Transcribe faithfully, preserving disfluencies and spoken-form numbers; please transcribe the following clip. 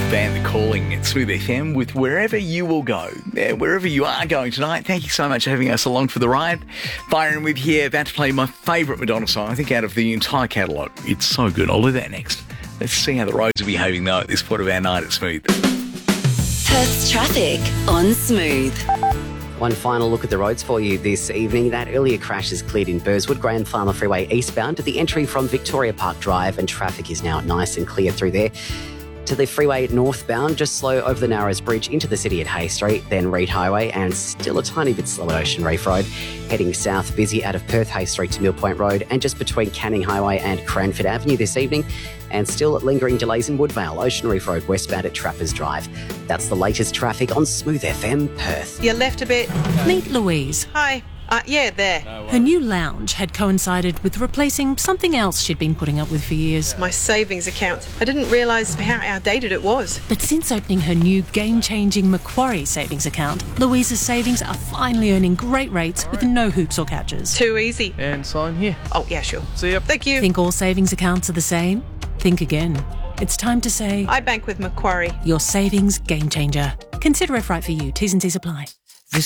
band The Calling at Smooth F M with Wherever You Will Go. Yeah, wherever you are going tonight, thank you so much for having us along for the ride. Byron with here, about to play my favourite Madonna song, I think out of the entire catalogue. It's so good. I'll do that next. Let's see how the roads are behaving though at this point of our night at Smooth. Perth's traffic on Smooth. One final look at the roads for you this evening. That earlier crash is cleared in Burswood, Grand Farmer Freeway eastbound to the entry from Victoria Park Drive, and traffic is now nice and clear through there. To the freeway northbound, just slow over the Narrows Bridge into the city at Hay Street, then Reed Highway, and still a tiny bit slow at Ocean Reef Road. Heading south, busy out of Perth Hay Street to Mill Point Road, and just between Canning Highway and Cranford Avenue this evening. And still lingering delays in Woodvale, Ocean Reef Road westbound at Trappers Drive. That's the latest traffic on Smooth F M Perth. You left a bit. Meet Louise. Hi. Uh, yeah, there. Her new lounge had coincided with replacing something else she'd been putting up with for years. My savings account. I didn't realise how outdated it was. But since opening her new game-changing Macquarie savings account, Louise's savings are finally earning great rates with no hoops or catches. Too easy. And sign here. Oh, yeah, sure. See ya. Thank you. Think all savings accounts are the same? Think again. It's time to say... I bank with Macquarie. Your savings game changer. Consider if right for you. T's and C's apply.